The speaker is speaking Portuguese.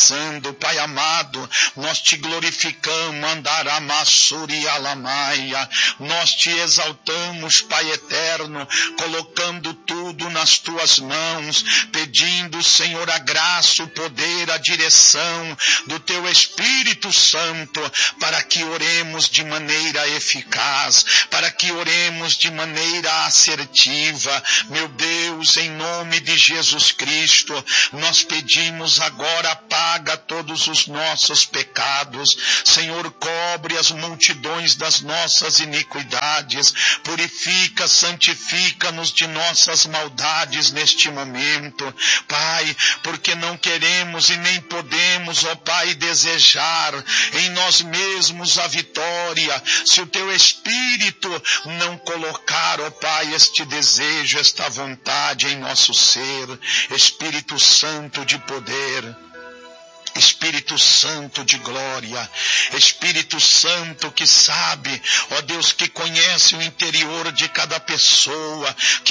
realizando, Pai amado. Nós te glorificamos, Andaramassuri Alamaia. Nós te exaltamos, Pai eterno, colocando tudo nas tuas mãos, pedindo, Senhor, a graça, o poder, a direção do teu Espírito Santo, para que oremos de maneira eficaz, para que oremos de maneira assertiva. Meu Deus, em nome de Jesus Cristo, nós pedimos agora, apaga todos os nossos pecados, Senhor, cobre as multidões das nossas iniquidades, purifica, santifica-nos de nossas maldades neste momento, Pai, porque não queremos e nem podemos, ó Pai, desejar em nós mesmos a vitória, se o teu Espírito não colocar, ó Pai, este desejo, esta vontade em nosso ser. Espírito Santo de poder, Espírito Santo de glória, Espírito Santo que sabe, ó Deus, que conhece o interior de cada pessoa,